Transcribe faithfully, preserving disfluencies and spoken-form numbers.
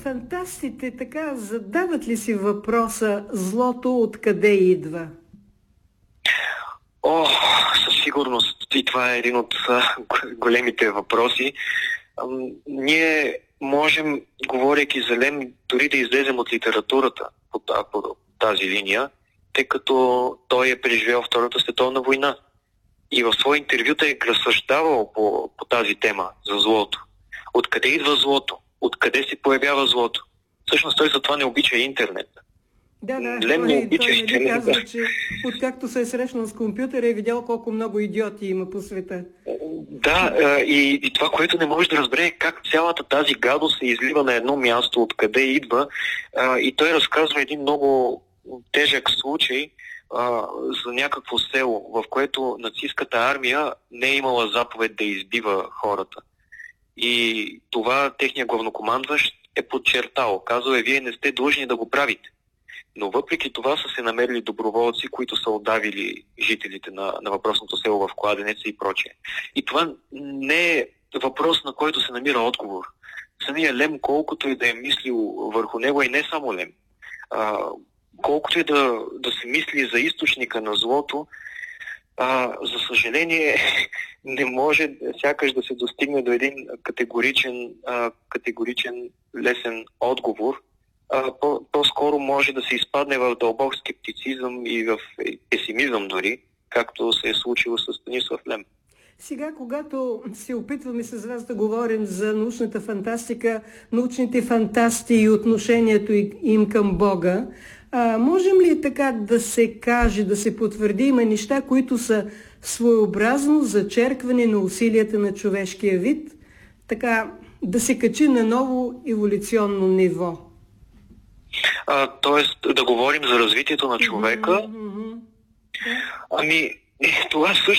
фантастите така задават ли си въпроса злото откъде идва? О, със сигурност. И това е един от а, големите въпроси. А, ние можем, говорейки за Лем, дори да излезем от литературата по, по тази линия, тъй като той е преживял Втората световна война. И в свои интервюта е разсъждавал по, по тази тема за злото. Откъде идва злото? Откъде се появява злото? Всъщност той затова не обича интернет. Да, да, Лем не той, обича той интернет. не казва, че откакто се е срещнал с компютъра е видял колко много идиоти има по света. Да, и, и това, което не може да разбере, е как цялата тази гадост се излива на едно място, откъде идва. И той разказва един много тежък случай а, за някакво село, в което нацистската армия не е имала заповед да избива хората. И това техният главнокомандващ е подчертал. Казва е, вие не сте длъжни да го правите. Но въпреки това са се намерили доброволци, които са отдавили жителите на, на въпросното село в кладенеца и прочее. И това не е въпрос, на който се намира отговор. Самия Лем, колкото и да е мислил върху него, и не само Лем, а, колкото и да, да се мисли за източника на злото, а, за съжаление не може сякаш да се достигне до един категоричен, а, категоричен лесен отговор. А, по, по-скоро може да се изпадне в дълбок скептицизъм и в песимизъм дори, както се е случило с Станислав Лем. Сега, когато се опитваме с вас да говорим за научната фантастика, научните фантасти и отношението им към Бога, а, можем ли така да се каже, да се потвърди, има неща, които са своеобразно зачеркване на усилията на човешкия вид, така да се качи на ново еволюционно ниво? А, тоест да говорим за развитието на човека. Mm-hmm, mm-hmm. Ами, това също